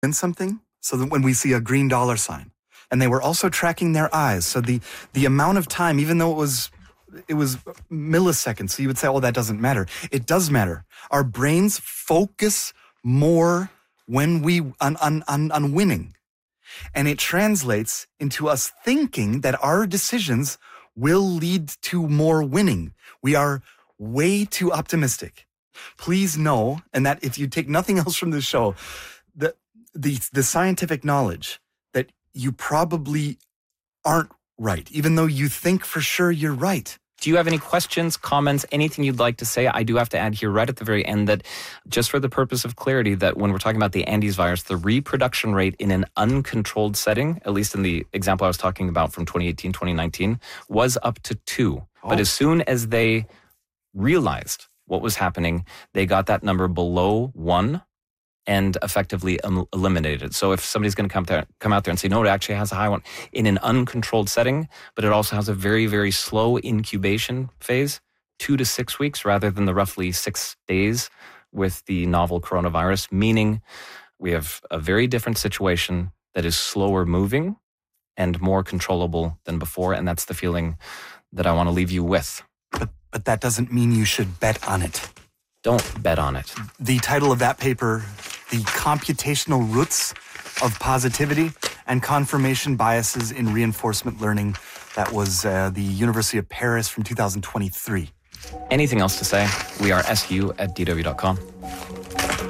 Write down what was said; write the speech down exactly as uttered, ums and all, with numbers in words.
in something, so that when we see a green dollar sign, and they were also tracking their eyes. So the, the amount of time, even though it was, it was milliseconds, so you would say, oh, that doesn't matter. It does matter. Our brains focus more when we, on, on, on, on winning. And it translates into us thinking that our decisions will lead to more winning. We are way too optimistic. Please know, and that if you take nothing else from this show, the, the, the scientific knowledge that you probably aren't right, even though you think for sure you're right. Do you have any questions, comments, anything you'd like to say? I do have to add here right at the very end that just for the purpose of clarity, that when we're talking about the Andes virus, the reproduction rate in an uncontrolled setting, at least in the example I was talking about from twenty eighteen, twenty nineteen, was up to two. Oh. But as soon as they realized what was happening, they got that number below one and effectively um, eliminated it. So if somebody's going to come there, come out there and say, no, it actually has a high one in an uncontrolled setting, but it also has a very, very slow incubation phase, two to six weeks rather than the roughly six days with the novel coronavirus, meaning we have a very different situation that is slower moving and more controllable than before. And that's the feeling that I want to leave you with. But, but that doesn't mean you should bet on it. Don't bet on it. The title of that paper, The Computational Roots of Positivity and Confirmation Biases in Reinforcement Learning. That was uh, the University of Paris from two thousand twenty-three. Anything else to say? We are S U at D W dot com.